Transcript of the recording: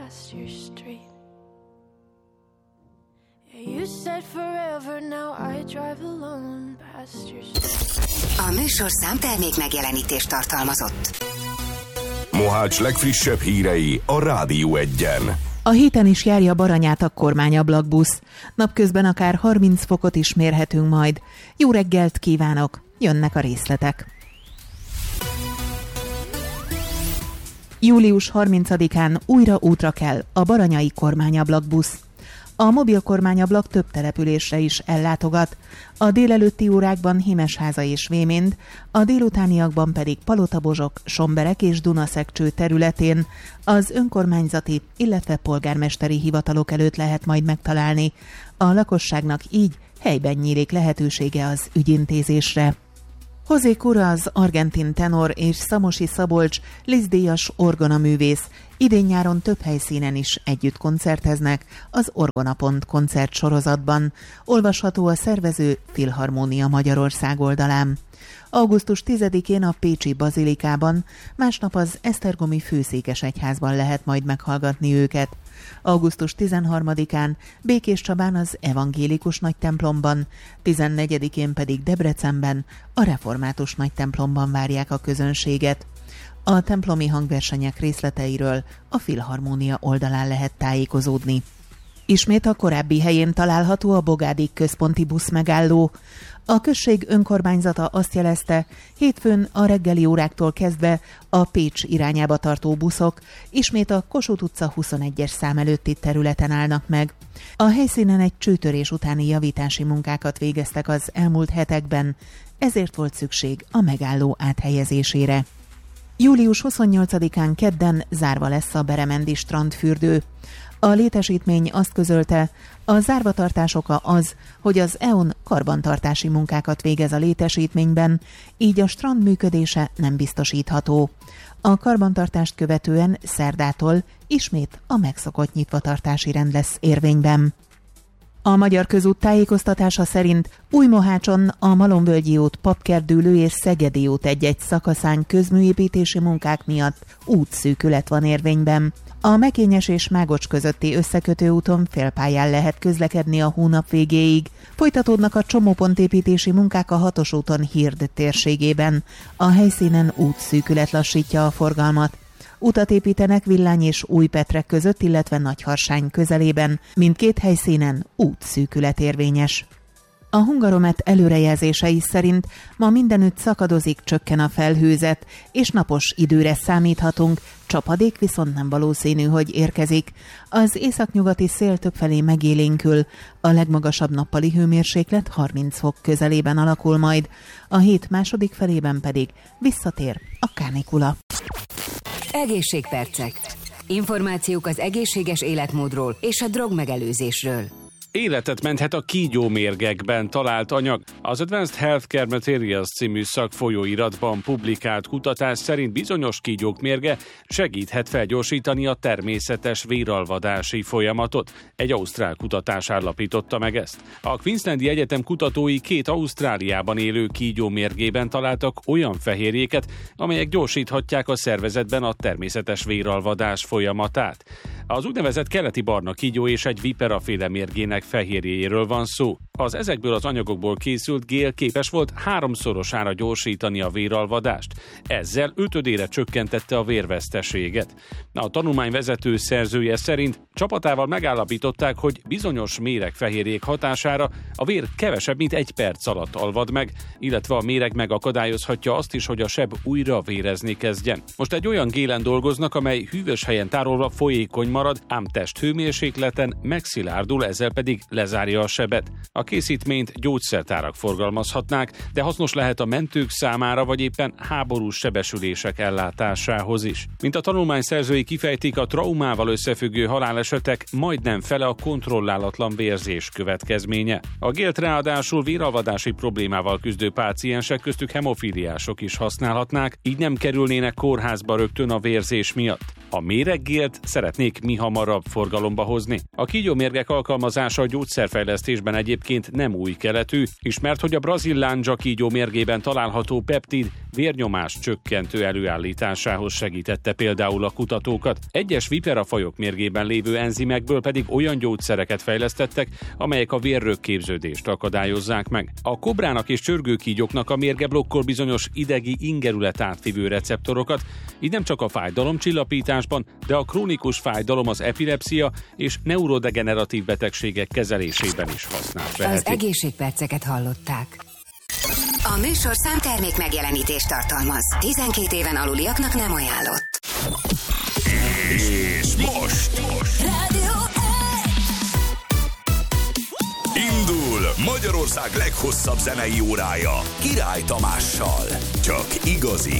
past your street. You said forever, now I drive alone past your street. A műsorszám termék megjelenítést tartalmazott. Mohács legfrissebb hírei a Rádió 1-en. A héten is járja Baranyát a kormányablakbusz. Napközben akár 30 fokot is mérhetünk majd. Jó reggelt kívánok! Jönnek a részletek. Július 30-án újra útra kell a baranyai kormányablakbusz. A mobil kormányablak több településre is ellátogat. A délelőtti órákban Himesháza és Véménd, a délutániakban pedig Palotabozsok, Somberek és Dunaszekcső területén az önkormányzati, illetve polgármesteri hivatalok előtt lehet majd megtalálni. A lakosságnak így helyben nyílik lehetősége az ügyintézésre. José Cura, az argentin tenor és Szamosi Szabolcs Liszt-díjas orgonaművész idén-nyáron több helyszínen is együtt koncerteznek az Orgonapont koncertsorozatban. Olvasható a szervező Filharmónia Magyarország oldalán. Augusztus 10-én a Pécsi Bazilikában, másnap az Esztergomi Főszékesegyházban lehet majd meghallgatni őket. Augusztus 13-án Békéscsabán az Evangélikus Nagytemplomban, 14-én pedig Debrecenben a Református Nagytemplomban várják a közönséget. A templomi hangversenyek részleteiről a Filharmónia oldalán lehet tájékozódni. Ismét a korábbi helyén található a Bogádi központi buszmegálló. A község önkormányzata azt jelezte, hétfőn a reggeli óráktól kezdve a Pécs irányába tartó buszok ismét a Kossuth utca 21-es szám előtti területen állnak meg. A helyszínen egy csőtörés utáni javítási munkákat végeztek az elmúlt hetekben, ezért volt szükség a megálló áthelyezésére. Július 28-án kedden zárva lesz a Beremendi strandfürdő. A létesítmény azt közölte, a zárvatartás oka az, hogy az EON karbantartási munkákat végez a létesítményben, így a strand működése nem biztosítható. A karbantartást követően szerdától ismét a megszokott nyitvatartási rend lesz érvényben. A Magyar Közút tájékoztatása szerint Újmohácson a Malomvölgyi út, Papkerdülő és Szegedi út egy-egy szakaszán közműépítési munkák miatt útszűkület van érvényben. A Mekényes és Mágocs közötti összekötő úton félpályán lehet közlekedni a hónap végéig. Folytatódnak a csomópontépítési munkák a 6-os úton Hird térségében. A helyszínen útszűkület lassítja a forgalmat. Utat építenek Villány és Újpetrek között, illetve Nagyharsány közelében. Mindkét helyszínen útszűkület érvényes. A Hungaromet előrejelzései szerint ma mindenütt szakadozik, csökken a felhőzet, és napos időre számíthatunk, csapadék viszont nem valószínű, hogy érkezik. Az északnyugati szél többfelé megélénkül, a legmagasabb nappali hőmérséklet 30 fok közelében alakul majd, a hét második felében pedig visszatér a kánikula. Egészségpercek. Információk az egészséges életmódról és a drogmegelőzésről. Életet menthet a kígyómérgekben talált anyag. Az Advanced Healthcare Materials című szakfolyóiratban publikált kutatás szerint bizonyos kígyók mérge segíthet felgyorsítani a természetes véralvadási folyamatot. Egy ausztrál kutatás állapította meg ezt. A Queenslandi Egyetem kutatói 2 Ausztráliában élő kígyó mérgében találtak olyan fehérjéket, amelyek gyorsíthatják a szervezetben a természetes véralvadás folyamatát. Az úgynevezett keleti barna kígyó és egy viperaféle mérgének fehérjéjéről van szó. Az ezekből az anyagokból készült gél képes volt 3-szorosára gyorsítani a véralvadást. Ezzel 5-ödére csökkentette a vérveszteséget. A tanulmány vezető szerzője szerint csapatával megállapították, hogy bizonyos méregfehérjék hatására a vér kevesebb, mint 1 perc alatt alvad meg, illetve a méreg megakadályozhatja azt is, hogy a seb újra vérezni kezdjen. Most egy olyan gélen dolgoznak, amely hűvös helyen tárolva folyékony marad, ám testhőmérsékleten megszilárdul, ezzel pedig lezárja a sebet. A készítményt gyógyszertárak forgalmazhatnák, de hasznos lehet a mentők számára, vagy éppen háborús sebesülések ellátásához is. Mint a tanulmány szerzői kifejtik, a traumával összefüggő halálesetek balesetek majdnem fele a kontrollálatlan vérzés következménye. A gélt ráadásul véralvadási problémával küzdő páciensek, köztük hemofíliások is használhatnák, így nem kerülnének kórházba rögtön a vérzés miatt. A méreggélt szeretnék mihamarabb forgalomba hozni. A kígyómérgek alkalmazása a gyógyszerfejlesztésben egyébként nem új keletű, ismert, hogy a brazil lándzsa kígyómérgében található peptid vérnyomás csökkentő előállításához segítette például a kutatókat. Egyes viperafajok mérgében lévő enzimekből pedig olyan gyógyszereket fejlesztettek, amelyek a vérrögképződést akadályozzák meg. A kobrának és csörgőkígyóknak a mérge blokkol bizonyos idegi ingerület átvivő receptorokat, így nem csak a fájdalomcsillapításban, de a krónikus fájdalom, az epilepszia és neurodegeneratív betegségek kezelésében is használt veheti. Az egészségperceket hallották. A műsorszám termék megjelenítést tartalmaz. 12 éven aluliaknak nem ajánlott. És most Radio indul Magyarország leghosszabb zenei órája Király Tamással. Csak igazi